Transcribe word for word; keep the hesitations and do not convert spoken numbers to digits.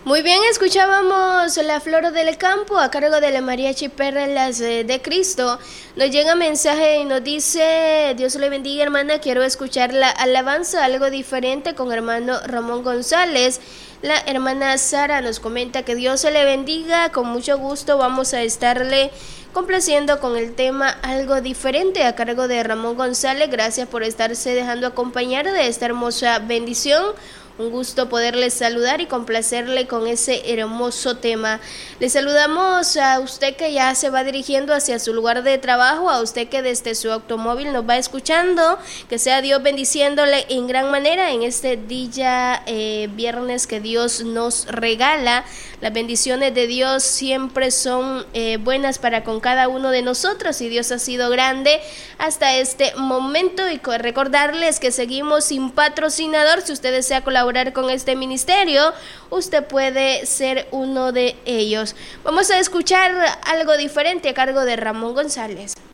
Muy bien, escuchábamos La Flor del Campo a cargo de la Mariachi Perlas de Cristo. Nos llega mensaje y nos dice: Dios le bendiga, hermana, quiero escuchar la alabanza, algo diferente, con hermano Ramón González. La hermana Sara nos comenta que Dios se le bendiga, con mucho gusto vamos a estarle complaciendo con el tema Algo Diferente a cargo de Ramón González. Gracias por estarse dejando acompañar de esta hermosa bendición. Un gusto poderles saludar y complacerle con ese hermoso tema. Le saludamos a usted que ya se va dirigiendo hacia su lugar de trabajo, a usted que desde su automóvil nos va escuchando, que sea Dios bendiciéndole en gran manera en este día eh, viernes que Dios nos regala. Las bendiciones de Dios siempre son eh, buenas para con cada uno de nosotros y Dios ha sido grande hasta este momento. Y recordarles que seguimos sin patrocinador. Si usted desea colaborar con este ministerio, usted puede ser uno de ellos. Vamos a escuchar Algo Diferente a cargo de Ramón González.